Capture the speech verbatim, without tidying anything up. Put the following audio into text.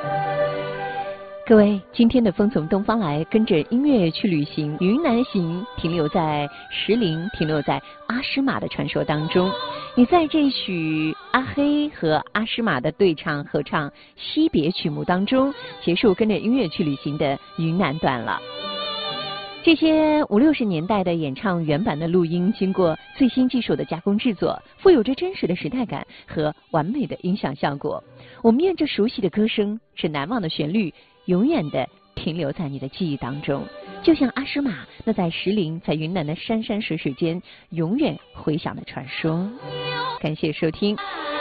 各位，今天的风从东方来，跟着音乐去旅行，云南行停留在石林，停留在阿诗玛的传说当中。也在这曲阿黑和阿诗玛的对唱合唱惜别曲目当中，结束跟着音乐去旅行的云南段了。这些五六十年代的演唱原版的录音，经过最新技术的加工制作，富有着真实的时代感和完美的音响效果。我们愿这熟悉的歌声，是难忘的旋律，永远的停留在你的记忆当中，就像阿诗玛那在石林，在云南的山山水水间永远回响的传说。感谢收听。